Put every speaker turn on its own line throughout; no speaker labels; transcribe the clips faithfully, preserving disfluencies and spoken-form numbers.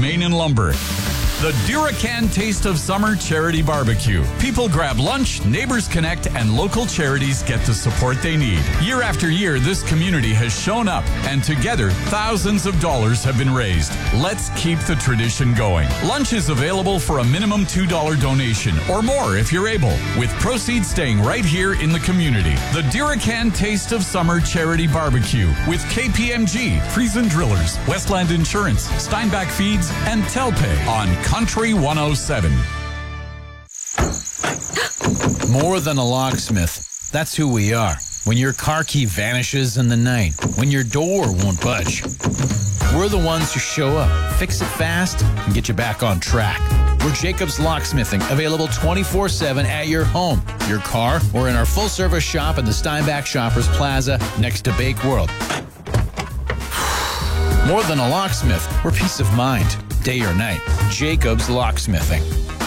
Main and Lumber. The Duracan Taste of Summer Charity Barbecue. People grab lunch, neighbors connect, and local charities get the support they need. Year after year, this community has shown up, and together, thousands of dollars have been raised. Let's keep the tradition going. Lunch is available for a minimum two dollars donation, or more if you're able, with proceeds staying right here in the community. The Duracan Taste of Summer Charity Barbecue with K P M G, Friesen Drillers, Westland Insurance, Steinbach Feeds, and Telpay on Country one oh seven.
More than a locksmith. That's who we are. When your car key vanishes in the night, when your door won't budge, we're the ones who show up, fix it fast, and get you back on track. We're Jacobs Locksmithing, available twenty-four seven at your home, your car, or in our full-service shop in the Steinbach Shoppers Plaza next to Bake World. More than a locksmith, we're peace of mind, day or night. Jacobs Locksmithing.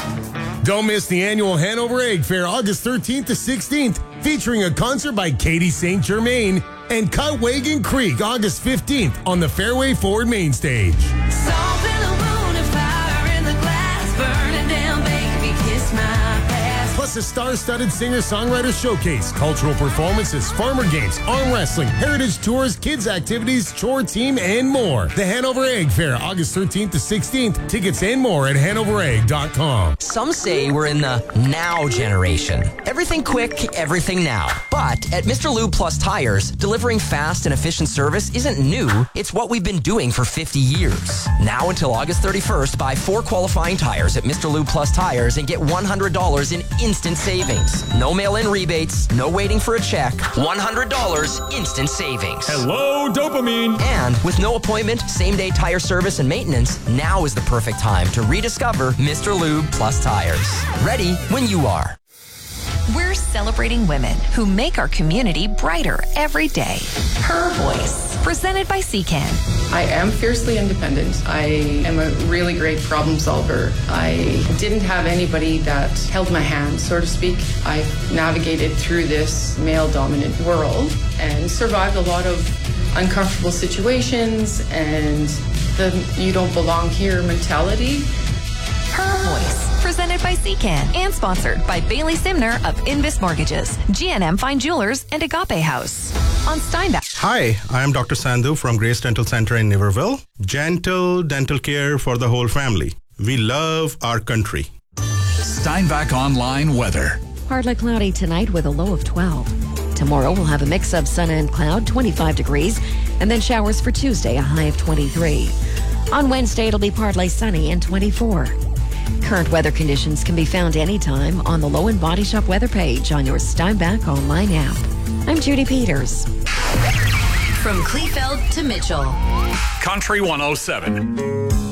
Don't miss the annual Hanover Egg Fair August thirteenth to sixteenth, featuring a concert by Katie Saint Germain and Cutwagon Creek August fifteenth on the Fairway Ford main stage.
Salt in the wound and fire in the glass, burning down, baby, kiss my past.
Plus a star-studded singer-songwriter showcase, cultural performances, farmer games, arm wrestling, heritage tours, kids activities, chore team, and more. The Hanover Egg Fair, August thirteenth to sixteenth. Tickets and more at hanover egg dot com.
Some say we're in the now generation. Everything quick, everything now. But at Mister Lube Plus Tires, delivering fast and efficient service isn't new. It's what we've been doing for fifty years. Now until August thirty-first, buy four qualifying tires at Mister Lube Plus Tires and get one hundred dollars in instant savings. No mail-in rebates, no waiting for a check. one hundred dollars instant savings.
Hello, dopamine.
And with no appointment, same-day tire service and maintenance, now is the perfect time to rediscover Mister Lube Plus Tires. Ready when you are.
We're celebrating women who make our community brighter every day. Her Voice, presented by C C A N.
I am fiercely independent. I am a really great problem solver. I didn't have anybody that held my hand, so to speak. I navigated through this male-dominant world and survived a lot of uncomfortable situations and the you don't belong here mentality.
Her Voice, presented by C C A N and sponsored by Bailey Simner of Invis Mortgages, G N M Fine Jewelers, and Agape House. On Steinbach.
Hi, I am Doctor Sandhu from Grace Dental Center in Niverville. Gentle dental care for the whole family. We love our country.
Steinbach Online weather.
Partly cloudy tonight with a low of twelve. Tomorrow we'll have a mix of sun and cloud, twenty-five degrees, and then showers for Tuesday, a high of twenty-three. On Wednesday, it'll be partly sunny and twenty-four. Current weather conditions can be found anytime on the Low and Body Shop weather page on your Steinbach Online app. I'm Judy Peters.
From Kleefeld to Mitchell.
Country one oh seven.